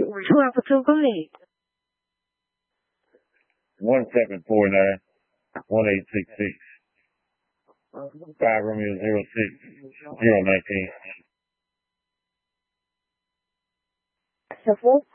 12 公里。 1749 1866. 5 Romeo 06 019. 小福。